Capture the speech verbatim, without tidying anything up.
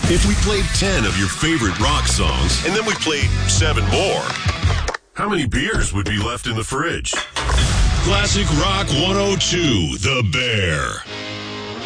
If we played ten of your favorite rock songs, and then we played seven more, how many beers would be left in the fridge? Classic Rock one oh two, The Bear.